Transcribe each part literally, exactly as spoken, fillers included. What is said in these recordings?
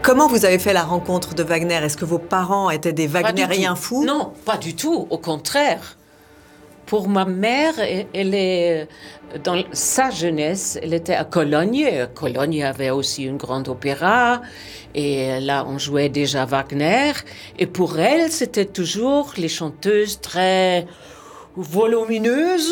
Comment vous avez fait la rencontre de Wagner? Est-ce que vos parents étaient des wagnériens fous? Non, pas du tout, au contraire. Pour ma mère, elle est, dans sa jeunesse, elle était à Cologne. Cologne avait aussi une grande opéra. Et là, on jouait déjà Wagner. Et pour elle, c'était toujours les chanteuses très volumineuses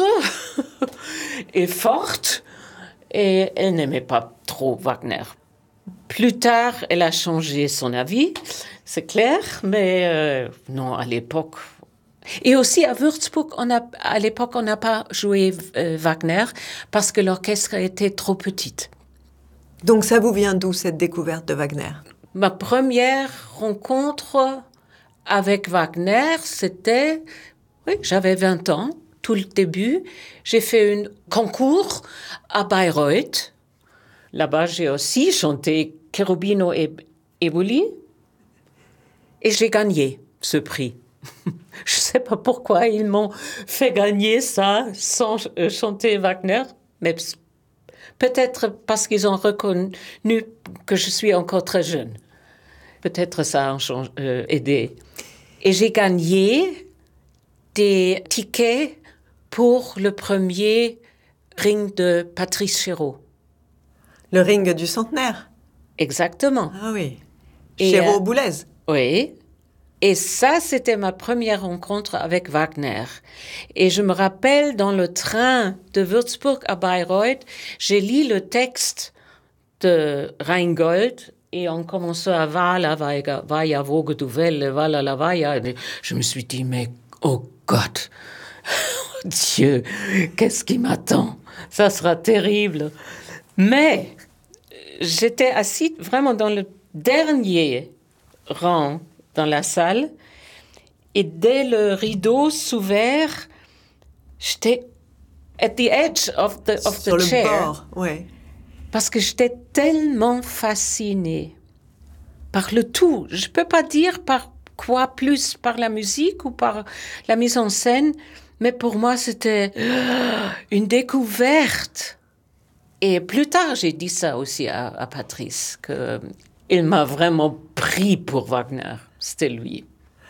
et fortes. Et elle n'aimait pas trop Wagner. Plus tard, elle a changé son avis, c'est clair. Mais euh, non, à l'époque... Et aussi à Würzburg, on a, à l'époque, on n'a pas joué euh, Wagner parce que l'orchestre était trop petite. Donc ça vous vient d'où, cette découverte de Wagner? Ma première rencontre avec Wagner, c'était... Oui, j'avais vingt ans, tout le début. J'ai fait un concours à Bayreuth. Là-bas, j'ai aussi chanté Cherubino e Eboli. Et j'ai gagné ce prix. Je ne sais pas pourquoi ils m'ont fait gagner ça sans euh, chanter Wagner, mais peut-être parce qu'ils ont reconnu que je suis encore très jeune. Peut-être ça a euh, aidé. Et j'ai gagné des tickets pour le premier ring de Patrice Chéreau. Le ring du centenaire? Exactement. Ah oui. Chéreau-Boulez? Euh, oui. Et ça, c'était ma première rencontre avec Wagner. Et je me rappelle, dans le train de Würzburg à Bayreuth, j'ai lu le texte de Rheingold et on commençait à « Vala, vaya, vogue du Welle, vala, la vaya ». Je me suis dit, mais oh God, Dieu, qu'est-ce qui m'attend? Ça sera terrible. Mais j'étais assise vraiment dans le dernier rang dans la salle, et dès le rideau s'ouvert, j'étais at the edge of the, of the Sur chair. le bord, ouais. Parce que j'étais tellement fascinée par le tout. Je ne peux pas dire par quoi plus, par la musique ou par la mise en scène, mais pour moi, c'était une découverte. Et plus tard, j'ai dit ça aussi à, à Patrice, qu'il m'a vraiment pris pour Wagner. C'était lui.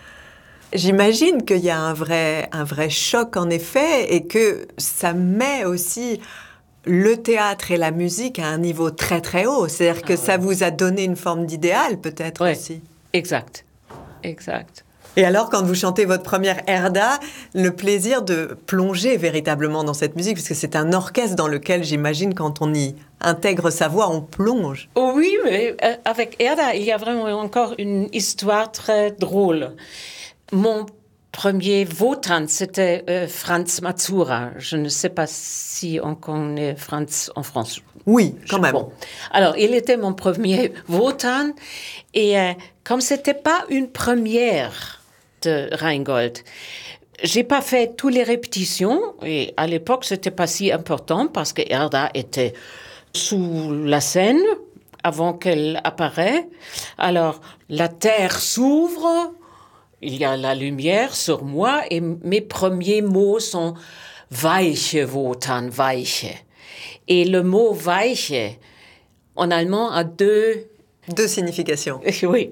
J'imagine qu'il y a un vrai, un vrai choc, en effet, et que ça met aussi le théâtre et la musique à un niveau très, très haut. C'est-à-dire que ah, ça ouais. vous a donné une forme d'idéal, peut-être, ouais, aussi. Exact. Exact. Et alors, quand vous chantez votre première Erda, le plaisir de plonger véritablement dans cette musique, parce que c'est un orchestre dans lequel, j'imagine, quand on y intègre sa voix, on plonge. Oui, mais avec Erda, il y a vraiment encore une histoire très drôle. Mon premier Wotan, c'était euh, Franz Mazura. Je ne sais pas si on connaît Franz en France. Oui, quand Je, même. Bon. Alors, il était mon premier Wotan. Et euh, comme ce n'était pas une première de Rheingold, j'ai pas fait toutes les répétitions. Et à l'époque, c'était pas si important parce que Erda était sous la scène avant qu'elle apparaisse. Alors, la terre s'ouvre, il y a la lumière sur moi et mes premiers mots sont « weiche Wotan, weiche ». Et le mot « weiche », en allemand, a deux... Deux significations. Oui.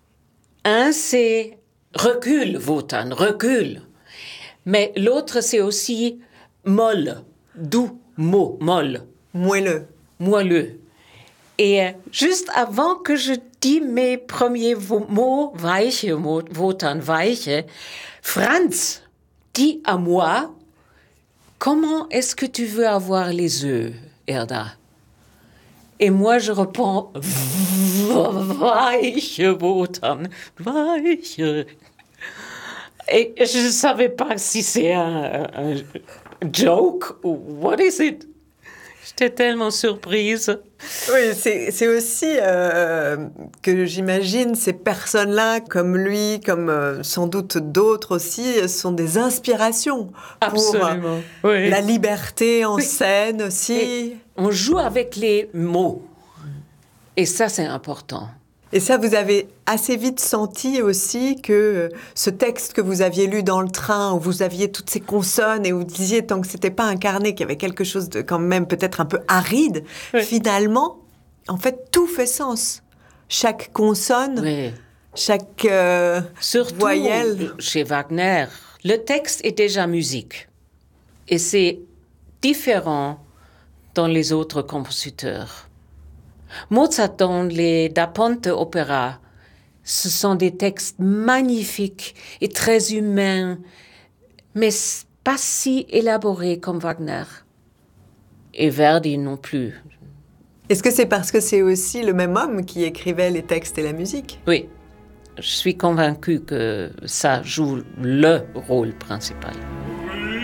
Un, c'est « recule, Wotan, recule ». Mais l'autre, c'est aussi « molle », doux, mot, molle. Moelleux. Moelleux. Et euh, juste avant que je dis mes premiers mots, weiche, Wotan, weiche, Franz dit à moi, comment est-ce que tu veux avoir les œufs, Erda? Et moi, je réponds, weiche, Wotan, weiche. Et je ne savais pas si c'est un, un joke ou what is it? J'étais tellement surprise. Oui, c'est, c'est aussi euh, que j'imagine ces personnes-là, comme lui, comme euh, sans doute d'autres aussi, sont des inspirations. Absolument. Pour euh, oui. la liberté en oui. scène aussi. Et on joue avec les mots. Et ça, c'est important. Et ça, vous avez assez vite senti aussi que ce texte que vous aviez lu dans le train, où vous aviez toutes ces consonnes et où vous disiez, tant que c'était pas incarné, qu'il y avait quelque chose de quand même peut-être un peu aride, oui. Finalement, en fait, tout fait sens. chaque consonne, Oui. chaque euh, Surtout voyelle. chez Wagner, le texte est déjà musique. Et c'est différent dans les autres compositeurs. Mozart dans les Da Ponte opéra, ce sont des textes magnifiques et très humains, mais pas si élaborés comme Wagner. Et Verdi non plus. Est-ce que c'est parce que c'est aussi le même homme qui écrivait les textes et la musique? Oui, je suis convaincue que ça joue le rôle principal.